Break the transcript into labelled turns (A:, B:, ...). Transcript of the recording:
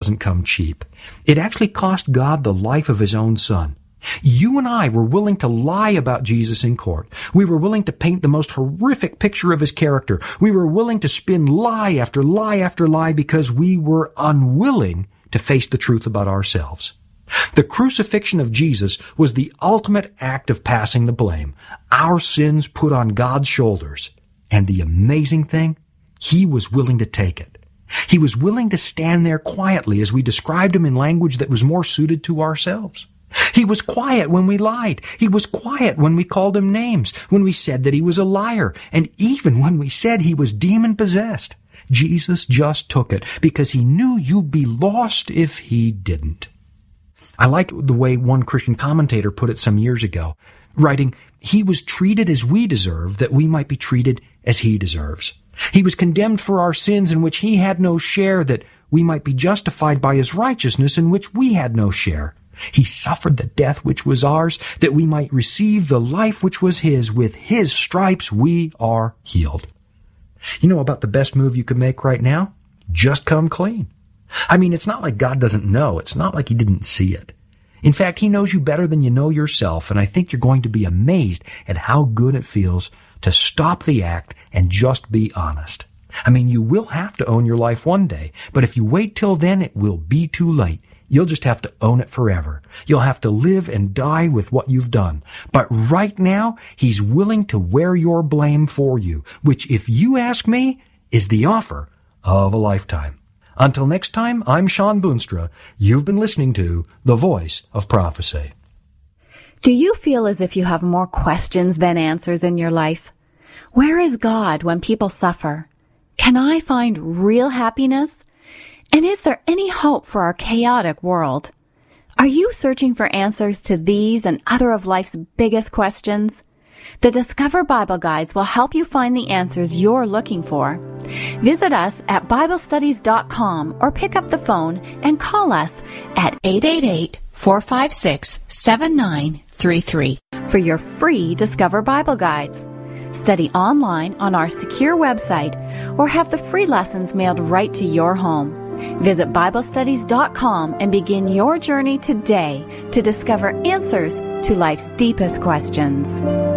A: doesn't come cheap. It actually cost God the life of His own Son. You and I were willing to lie about Jesus in court. We were willing to paint the most horrific picture of His character. We were willing to spin lie after lie after lie because we were unwilling to face the truth about ourselves. The crucifixion of Jesus was the ultimate act of passing the blame. Our sins put on God's shoulders. And the amazing thing, He was willing to take it. He was willing to stand there quietly as we described Him in language that was more suited to ourselves. He was quiet when we lied. He was quiet when we called Him names, when we said that He was a liar, and even when we said He was demon-possessed. Jesus just took it because He knew you'd be lost if He didn't. I like the way one Christian commentator put it some years ago, writing, He was treated as we deserve, that we might be treated as He deserves. He was condemned for our sins in which He had no share, that we might be justified by His righteousness in which we had no share. He suffered the death which was ours, that we might receive the life which was His. With His stripes we are healed. You know about the best move you could make right now? Just come clean. I mean, it's not like God doesn't know. It's not like He didn't see it. In fact, He knows you better than you know yourself, and I think you're going to be amazed at how good it feels to stop the act and just be honest. I mean, you will have to own your life one day, but if you wait till then, it will be too late. You'll just have to own it forever. You'll have to live and die with what you've done. But right now, He's willing to wear your blame for you, which, if you ask me, is the offer of a lifetime. Until next time, I'm Sean Boonstra. You've been listening to The Voice of Prophecy.
B: Do you feel as if you have more questions than answers in your life? Where is God when people suffer? Can I find real happiness? And is there any hope for our chaotic world? Are you searching for answers to these and other of life's biggest questions? The Discover Bible Guides will help you find the answers you're looking for. Visit us at BibleStudies.com or pick up the phone and call us at 888-456-7933 for your free Discover Bible Guides. Study online on our secure website or have the free lessons mailed right to your home. Visit BibleStudies.com and begin your journey today to discover answers to life's deepest questions.